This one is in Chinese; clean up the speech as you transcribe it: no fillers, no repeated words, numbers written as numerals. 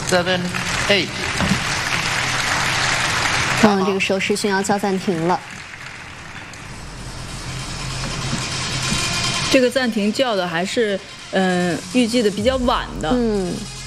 7, 8。 这个时候视讯要叫暂停了。 这个暂停叫的还是预计的比较晚的。